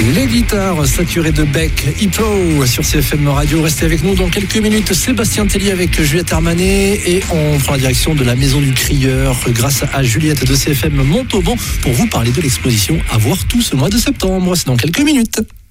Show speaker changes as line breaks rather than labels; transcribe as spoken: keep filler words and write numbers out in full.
Les guitares saturées de Beck, Hippo sur C F M Radio. Restez avec nous dans quelques minutes. Sébastien Tellier avec Juliette Armanet et on prend la direction de la Maison du Crieur grâce à Juliette de C F M Montauban pour vous parler de l'exposition à voir tout ce mois de septembre. C'est dans quelques minutes.